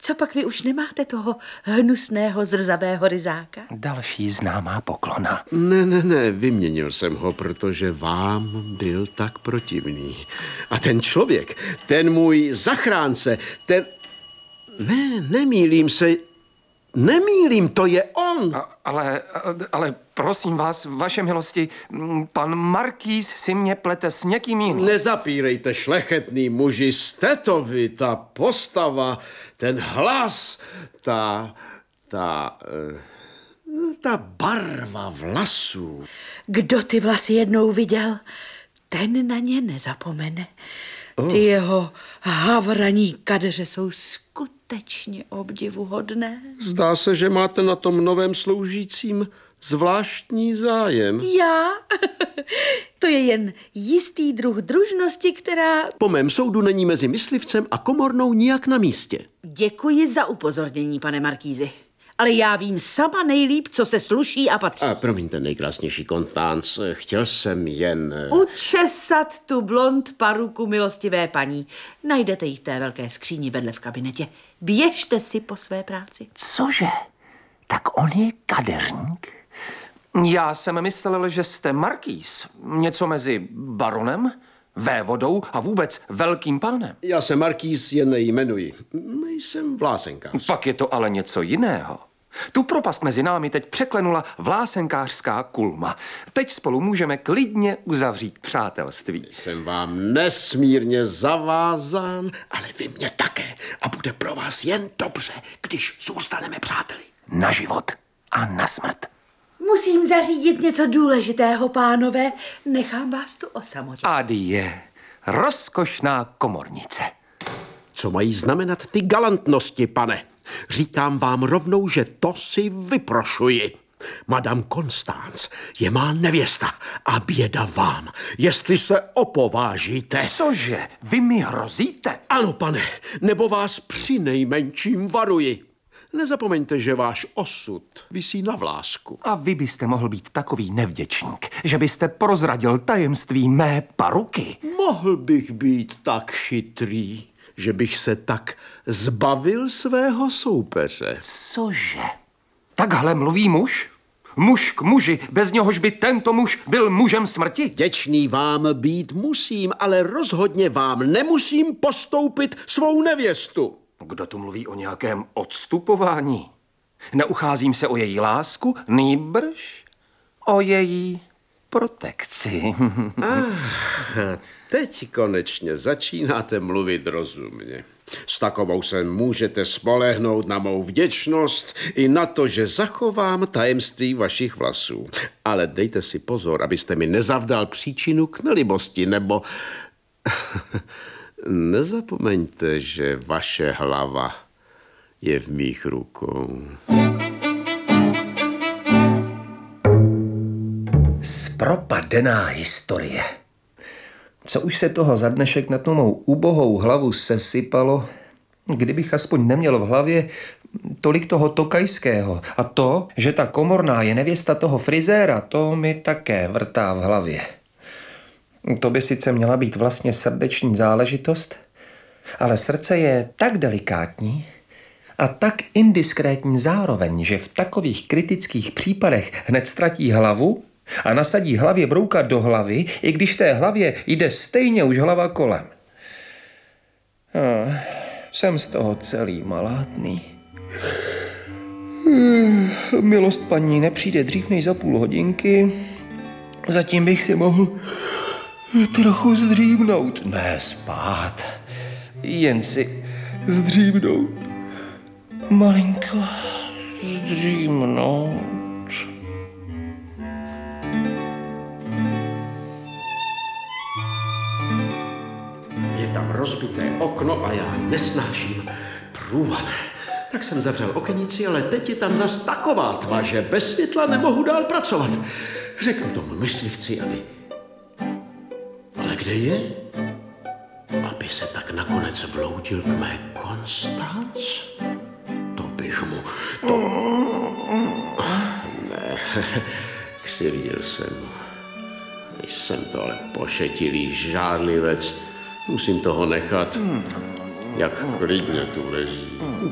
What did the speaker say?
Co pak vy už nemáte toho hnusného zrzavého ryzáka? Další známá poklona. Ne, vyměnil jsem ho, protože vám byl tak protivný. A ten člověk, ten můj zachránce, ten... Ne, nemýlím, to je on. Ale prosím vás, vaše milosti, pan markýz si mě plete s někým jiným. Nezapírejte, šlechetný muži, jste to vy, ta postava, ten hlas, ta barva vlasů. Kdo ty vlasy jednou viděl, ten na ně nezapomene. Ty jeho havraní kadeře jsou skutečně obdivuhodné. Zdá se, že máte na tom novém sloužícím zvláštní zájem. Já? To je jen jistý druh družnosti, která... Po mém soudu není mezi myslivcem a komornou nijak na místě. Děkuji za upozornění, pane markýzi. Ale já vím sama nejlíp, co se sluší a patří. Promiňte, nejkrásnější Konstanc, chtěl jsem jen... Učesat tu blond paruku milostivé paní. Najdete ji v té velké skříni vedle v kabinetě. Běžte si po své práci. Cože? Tak on je kadeřník? Já jsem myslel, že jste markýz. Něco mezi baronem, vévodou a vůbec velkým pánem. Já se markýz jen nejmenuji. Jsem vlásenkář. Pak je to ale něco jiného. Tu propast mezi námi teď překlenula vlásenkářská kulma. Teď spolu můžeme klidně uzavřít přátelství. Jsem vám nesmírně zavázán, ale vy mě také. A bude pro vás jen dobře, když zůstaneme přáteli. Na život a na smrt. Musím zařídit něco důležitého, pánové. Nechám vás tu o samotě. Adie, rozkošná komornice. Co mají znamenat ty galantnosti, pane? Říkám vám rovnou, že to si vyprošuji. Madame Constance je má nevěsta a běda vám, jestli se opovážíte. Cože? Vy mi hrozíte? Ano, pane, nebo vás přinejmenším varuji. Nezapomeňte, že váš osud visí na vlásku. A vy byste mohl být takový nevděčník, že byste prozradil tajemství mé paruky. Mohl bych být tak chytrý, že bych se tak zbavil svého soupeře. Cože? Takhle mluví muž? Muž k muži, bez něhož by tento muž byl mužem smrti? Děčný vám být musím, ale rozhodně vám nemusím postoupit svou nevěstu. Kdo tu mluví o nějakém odstupování? Neucházím se o její lásku, nýbrž o její protekci. Teď konečně začínáte mluvit rozumně. S takovou se můžete spolehnout na mou vděčnost i na to, že zachovám tajemství vašich vlasů. Ale dejte si pozor, abyste mi nezavdal příčinu k nelibosti, nebo... Nezapomeňte, že vaše hlava je v mých rukou. Zpropadená historie. Co už se toho za dnešek na tu mou ubohou hlavu sesypalo, kdybych aspoň neměl v hlavě tolik toho tokajského. A to, že ta komorná je nevěsta toho frizéra, to mi také vrtá v hlavě. To by sice měla být vlastně srdeční záležitost, ale srdce je tak delikátní a tak indiskrétní zároveň, že v takových kritických případech hned ztratí hlavu a nasadí hlavě broukat do hlavy, i když té hlavě jde stejně už hlava kolem. Jsem z toho celý malátný. Milost paní nepřijde dřív než za půl hodinky, zatím bych si mohl trochu zdřímnout. Ne spát, jen si zdřímnout. Malinko zdřímnout. Je tam rozbité okno a já nesnáším průvan. Tak jsem zavřel okenici, ale teď je tam zas taková tma, že bez světla nemohu dál pracovat. Řeknu tomu myslivci, aby... Ale kde je? Aby se tak nakonec vloudil k mé Konstanc? To bych mu... Ne, křivdil jsem mu. Jsem to ale pošetilý žárlivec. Musím toho nechat. Jak klidně tu leží.